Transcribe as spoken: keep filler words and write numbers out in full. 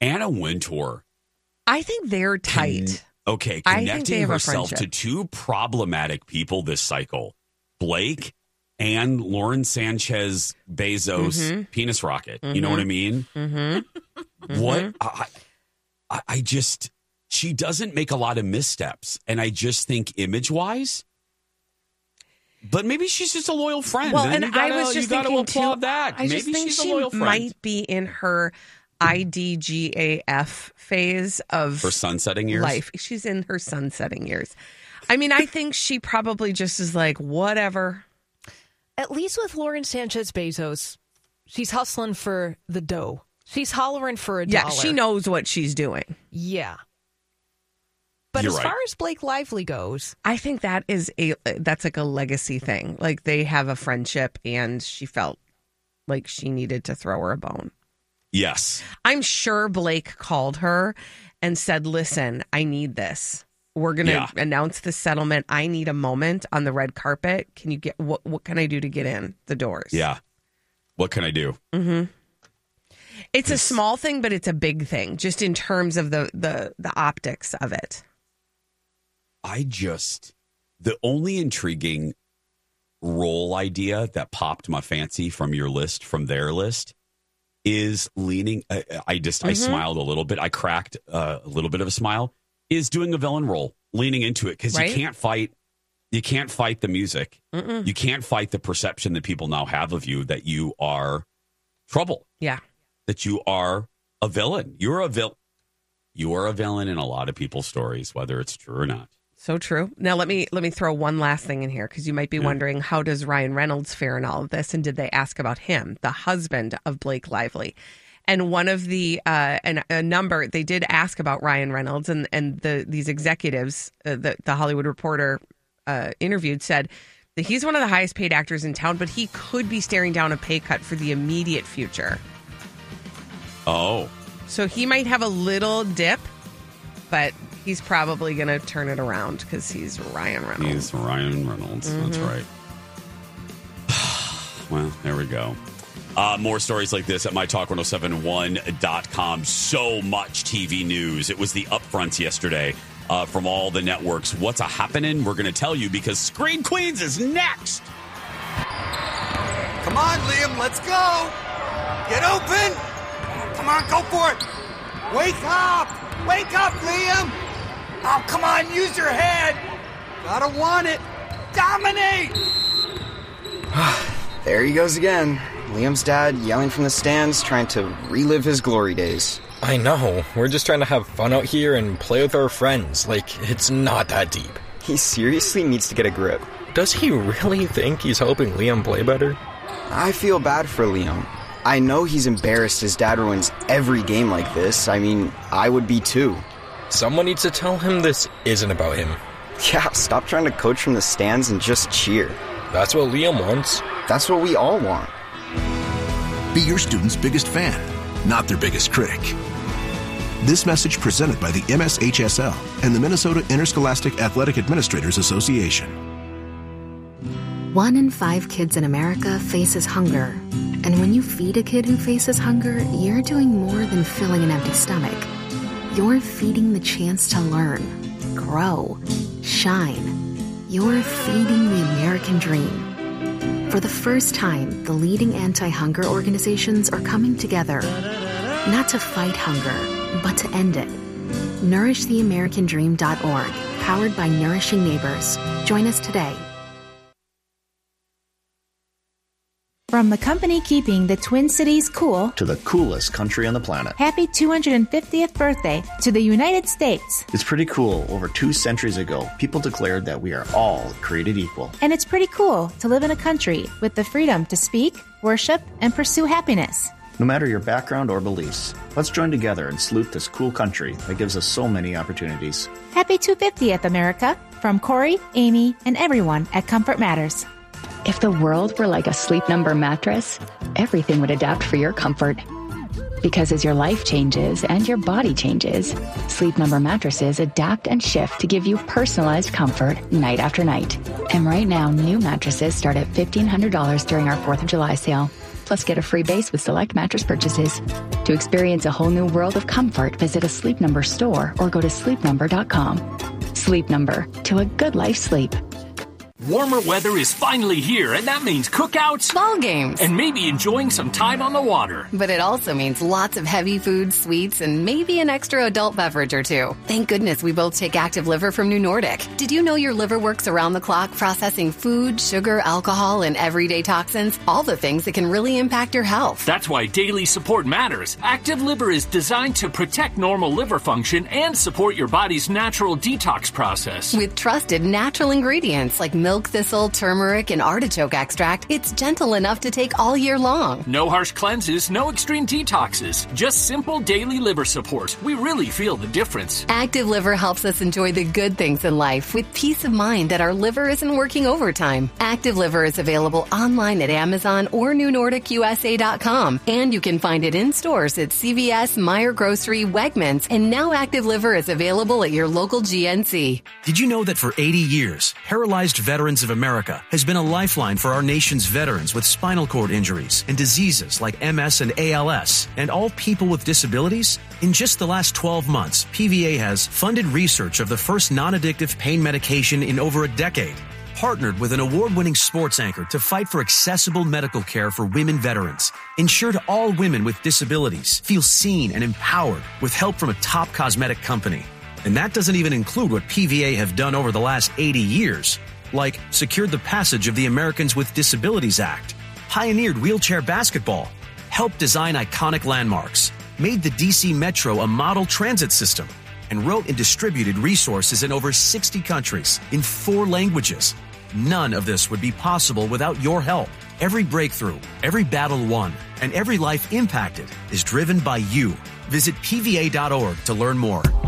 Anna Wintour. I think they're tight. Con- okay, connecting herself to two problematic people this cycle, Blake and Lauren Sanchez Bezos mm-hmm. penis rocket. Mm-hmm. You know what I mean? Mm-hmm. What? I, I, I just, she doesn't make a lot of missteps. And I just think image-wise, but maybe she's just a loyal friend. Well, and, and gotta, I was just thinking, too, that. I just maybe think she's she a loyal friend. might be in her I D G A F phase of her sunsetting years. Life. She's in her sunsetting years. I mean, I think she probably just is like, whatever. At least with Lauren Sanchez Bezos, she's hustling for the dough. She's hollering for a yeah, dollar. Yeah, she knows what she's doing. Yeah. But You're as right. far as Blake Lively goes, I think that is a that's like a legacy thing. Like they have a friendship and she felt like she needed to throw her a bone. Yes. I'm sure Blake called her and said, listen, I need this. We're going to yeah. announce the settlement. I need a moment on the red carpet. Can you get, what, what can I do to get in the doors? Yeah. What can I do? Mm-hmm. It's a small thing, but it's a big thing, just in terms of the, the, the optics of it. I just, the only intriguing role idea that popped my fancy from your list, from their list, is leaning, I, I just, mm-hmm. I smiled a little bit. I cracked uh, a little bit of a smile, is doing a villain role, leaning into it. Because right? you can't fight, you can't fight the music. Mm-mm. You can't fight the perception that people now have of you, that you are trouble. Yeah. That you are a villain. You're a villain. You are a villain in a lot of people's stories, whether it's true or not. So true. Now let me let me throw one last thing in here, because you might be yeah. wondering, how does Ryan Reynolds fare in all of this, and did they ask about him, the husband of Blake Lively? And one of the uh, an, a number they did ask about Ryan Reynolds, and and the these executives, uh, the the Hollywood Reporter uh, interviewed, said that he's one of the highest paid actors in town, but he could be staring down a pay cut for the immediate future. Oh, so he might have a little dip, but he's probably going to turn it around because he's Ryan Reynolds. He's Ryan Reynolds. Mm-hmm. That's right. Well, there we go. Uh, more stories like this at my talk ten seventy-one dot com. So much T V news. It was the upfronts yesterday uh, from all the networks. What's a happening? We're going to tell you, because Screen Queens is next. Come on, Liam. Let's go. Get open. Come on, go for it. Wake up. Wake up, Liam. Oh, come on, use your head. Gotta want it. Dominate. There he goes again. Liam's dad yelling from the stands, trying to relive his glory days. I know. We're just trying to have fun out here and play with our friends. Like, it's not that deep. He seriously needs to get a grip. Does he really think he's helping Liam play better? I feel bad for Liam. I know he's embarrassed his dad ruins every game like this. I mean, I would be too. Someone needs to tell him this isn't about him. Yeah, stop trying to coach from the stands and just cheer. That's what Liam wants. That's what we all want. Be your student's biggest fan, not their biggest critic. This message presented by the M S H S L and the Minnesota Interscholastic Athletic Administrators Association. One in five kids in America faces hunger. And when you feed a kid who faces hunger, you're doing more than filling an empty stomach. You're feeding the chance to learn, grow, shine. You're feeding the American dream. For the first time, the leading anti-hunger organizations are coming together, not to fight hunger, but to end it. nourish the american dream dot org, powered by Nourishing Neighbors. Join us today. From the company keeping the Twin Cities cool to the coolest country on the planet. Happy two hundred fiftieth birthday to the United States. It's pretty cool. Over two centuries ago, people declared that we are all created equal. And it's pretty cool to live in a country with the freedom to speak, worship, and pursue happiness. No matter your background or beliefs, let's join together and salute this cool country that gives us so many opportunities. Happy two hundred fiftieth, America, from Corey, Amy, and everyone at Comfort Matters. If the world were like a Sleep Number mattress, everything would adapt for your comfort. Because as your life changes and your body changes, Sleep Number mattresses adapt and shift to give you personalized comfort night after night. And right now, new mattresses start at fifteen hundred dollars during our fourth of July sale. Plus, get a free base with select mattress purchases. To experience a whole new world of comfort, visit a Sleep Number store or go to sleep number dot com. Sleep Number, to a good life sleep. Warmer weather is finally here, and that means cookouts, ball games, and maybe enjoying some time on the water. But it also means lots of heavy food, sweets, and maybe an extra adult beverage or two. Thank goodness we both take Active Liver from New Nordic. Did you know your liver works around the clock processing food, sugar, alcohol, and everyday toxins? All the things that can really impact your health. That's why daily support matters. Active Liver is designed to protect normal liver function and support your body's natural detox process. With trusted natural ingredients like milk, Milk thistle, turmeric, and artichoke extract, it's gentle enough to take all year long. No harsh cleanses, no extreme detoxes, just simple daily liver support. We really feel the difference. Active Liver helps us enjoy the good things in life with peace of mind that our liver isn't working overtime. Active Liver is available online at Amazon or new nordic u s a dot com, and you can find it in stores at C V S, Meijer Grocery, Wegmans, and now Active Liver is available at your local G N C. Did you know that for eighty years, Paralyzed Veterans of America has been a lifeline for our nation's veterans with spinal cord injuries and diseases like M S and A L S, and all people with disabilities? In just the last twelve months, P V A has funded research of the first non-addictive pain medication in over a decade, partnered with an award-winning sports anchor to fight for accessible medical care for women veterans, ensured all women with disabilities feel seen and empowered with help from a top cosmetic company. And that doesn't even include what P V A have done over the last eighty years. Like secured the passage of the Americans with Disabilities Act, pioneered wheelchair basketball, helped design iconic landmarks, made the D C Metro a model transit system, and wrote and distributed resources in over sixty countries in four languages. None of this would be possible without your help. Every breakthrough, every battle won, and every life impacted is driven by you. Visit P V A dot org to learn more.